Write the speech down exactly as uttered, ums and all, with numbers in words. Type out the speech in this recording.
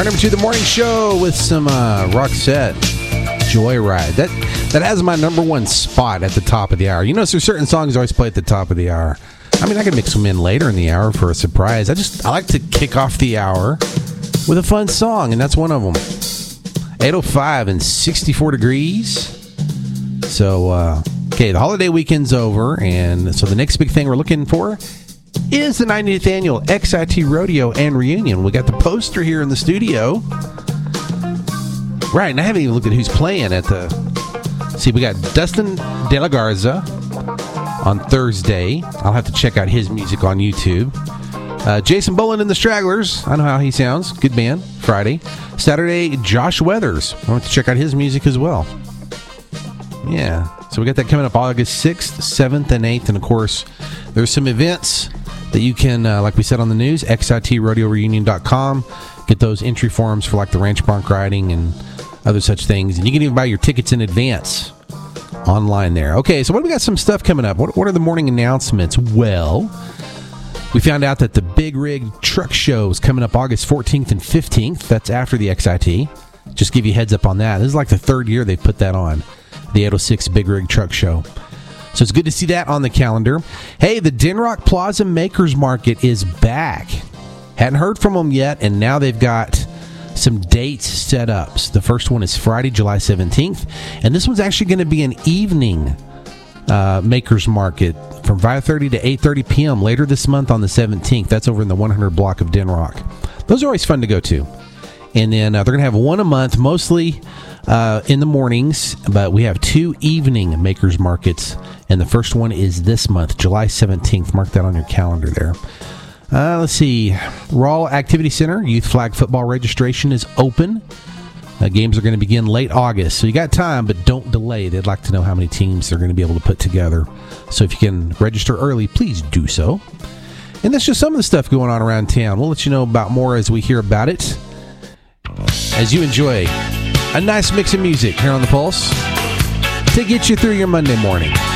Our number two, the morning show with some uh, Roxette, Joyride. That that has my number one spot at the top of the hour. You notice there's certain songs I always play at the top of the hour. I mean, I can mix them in later in the hour for a surprise. I just I like to kick off the hour with a fun song, and that's one of them. eight oh five and sixty-four degrees. So, uh, okay, the holiday weekend's over, and so the next big thing we're looking for is the ninetieth annual X I T Rodeo and Reunion. We got the poster here in the studio. Right, and I haven't even looked at who's playing at the... See, we got Dustin De La Garza on Thursday. I'll have to check out his music on YouTube. Uh, Jason Boland and the Stragglers. I know how he sounds. Good band. Friday. Saturday, Josh Weathers. I want to check out his music as well. Yeah. So we got that coming up August sixth, seventh, and eighth. And, of course, there's some events that you can, uh, like we said on the news, X I T rodeo reunion dot com. Get those entry forms for, like, the ranch bronc riding and other such things. And you can even buy your tickets in advance online there. Okay, so what do we got some stuff coming up? What, what are the morning announcements? Well, we found out that the Big Rig Truck Show is coming up August fourteenth and fifteenth. That's after the X I T. Just give you a heads up on that. This is like the third year they've put that on, the eight oh six Big Rig Truck Show. So it's good to see that on the calendar. Hey, the Denrock Plaza Makers Market is back. Hadn't heard from them yet, and now they've got some dates set up. So the first one is Friday, July seventeenth, and this one's actually going to be an evening uh, Makers Market from five thirty to eight thirty p.m. later this month on the seventeenth. That's over in the one hundred block of Denrock. Those are always fun to go to. And then uh, they're going to have one a month, mostly uh, in the mornings, but we have two evening Makers Markets, and the first one is this month, July seventeenth. Mark that on your calendar there. Uh, let's see. Rawl Activity Center, Youth Flag Football registration is open. Uh, games are going to begin late August, so you got time, but don't delay. They'd like to know how many teams they're going to be able to put together. So if you can register early, please do so. And that's just some of the stuff going on around town. We'll let you know about more as we hear about it, as you enjoy a nice mix of music here on The Pulse to get you through your Monday morning.